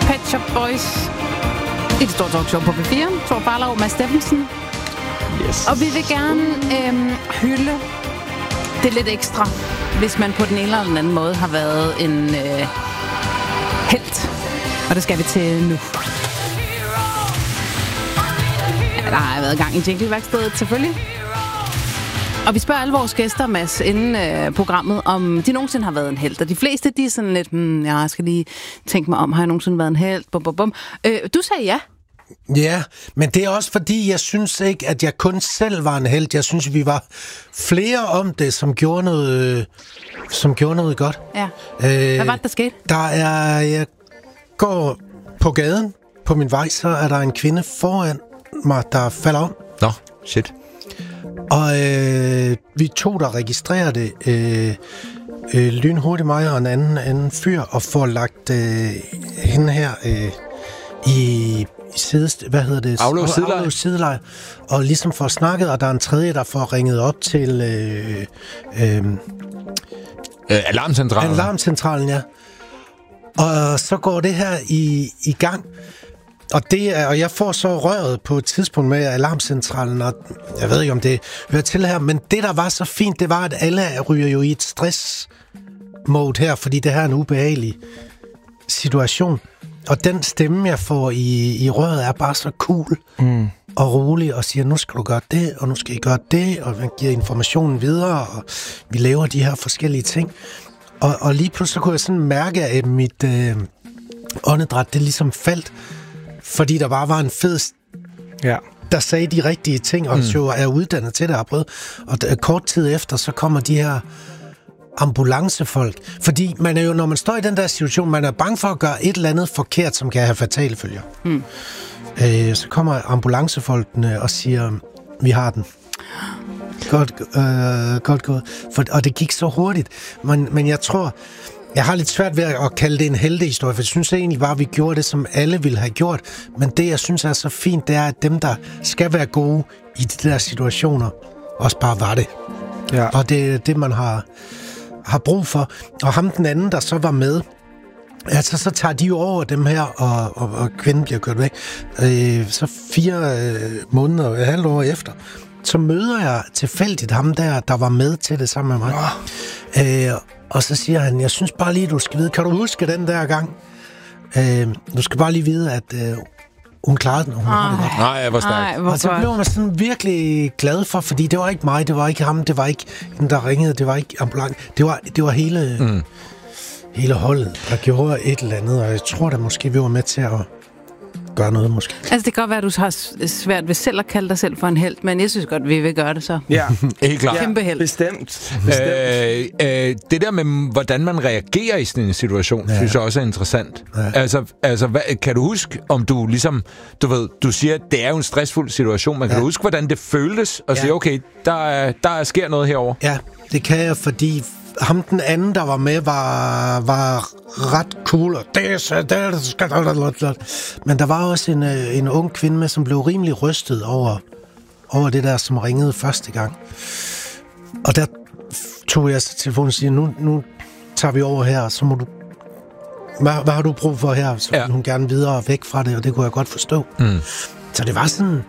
Pet Shop Boys i det store talkshow på P4. Thor Farlov, Mads Steffensen. Yes. Og vi vil gerne hylde det lidt ekstra, hvis man på den ene eller den anden måde har været en helt. Og det skal vi til nu. Ja, der har været gang i jingleværkstedet, selvfølgelig. Og vi spørger alle vores gæster, Mads, inden programmet, om de nogensinde har været en helt. Og de fleste, de er sådan lidt, jeg skal lige tænke mig om, har jeg nogensinde været en helt? Bum, bum, bum. Du sagde ja. Ja, men det er også fordi, jeg synes ikke, at jeg kun selv var en helt. Jeg synes, vi var flere om det, som gjorde noget godt. Ja. Hvad var det, der skete? Jeg går på gaden på min vej, så er der en kvinde foran mig, der falder om. Nå, shit. Og vi to, der registrerer det, lynhurtigt mig og en anden fyr, og får lagt hende her i afløs sideleje, og ligesom får snakket, og der er en tredje, der får ringet op til alarmcentralen, ja. Og så går det her i gang. Og jeg får så røret på et tidspunkt med alarmcentralen, og jeg ved ikke, om det hører til her, men det, der var så fint, det var, at alle ryger jo i et stress-mode her, fordi det her er en ubehagelig situation. Og den stemme, jeg får i røret, er bare så cool og rolig, og siger, nu skal du gøre det, og nu skal I gøre det, og man giver informationen videre, og vi laver de her forskellige ting. Og lige pludselig kunne jeg sådan mærke, at mit åndedræt, det ligesom faldt, fordi der bare var en fed, der sagde de rigtige ting, og jo er uddannet til det, og prøvet. Og kort tid efter, så kommer de her ambulancefolk. Fordi man er jo, når man står i den der situation, man er bange for at gøre et eller andet forkert, som kan have fatale følger. Så kommer ambulancefolkene og siger, vi har den. Godt gået. Og det gik så hurtigt. Men jeg tror, jeg har lidt svært ved at kalde det en heltehistorie, for jeg synes egentlig bare, at vi gjorde det, som alle ville have gjort. Men det, jeg synes er så fint, det er, at dem, der skal være gode i de der situationer, også bare var det. Ja. Og det er det, man har brug for. Og ham den anden, der så var med, altså så tager de jo over dem her, og kvinden bliver kørt væk. Så 4 måneder, et halvt år efter, så møder jeg tilfældigt ham der var med til det sammen med mig. Og så siger han, jeg synes bare lige, du skal vide, kan du huske den der gang? Du skal bare lige vide, at hun klarede den, og hun har det godt. Nej, jeg var stærkt. Og så blev man sådan virkelig glad for, fordi det var ikke mig, det var ikke ham, det var ikke den, der ringede, det var ikke ambulant. Det var hele holdet, der gjorde et eller andet, og jeg tror da måske, vi var med til at gøre noget, måske. Altså, det kan godt være, at du har svært ved selv at kalde dig selv for en helt, men jeg synes godt, vi vil gøre det så. Ja, helt klart. Kæmpe helt. Bestemt. Det der med, hvordan man reagerer i sådan en situation, synes jeg også er interessant. Ja. Altså kan du huske, om du ligesom, du siger, at det er jo en stressfuld situation, men kan du huske, hvordan det føltes, og sige, okay, der sker noget herover? Ja, det kan jeg, fordi ham den anden, der var med, var ret cool, og men der var også en ung kvinde med, som blev rimelig rystet over det der, som ringede første gang. Og der tog jeg så telefonen og siger, nu tager vi over her, så må du... Hvad har du brug for her? Så ville hun gerne videre væk fra det, og det kunne jeg godt forstå. Så det var sådan...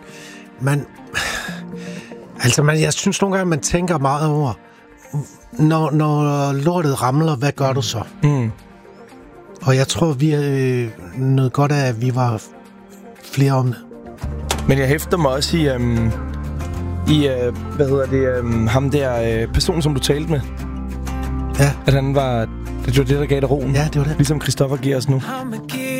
jeg synes nogle gange, man tænker meget over, når lortet ramler, hvad gør du så? Og jeg tror, vi nød godt af, at vi var flere om det. Men jeg hæfter mig også i ham der person, som du talte med. Ja. At han var... Det var det, der gav dig roen. Ja, det var det. Ligesom Christoffer giver os nu.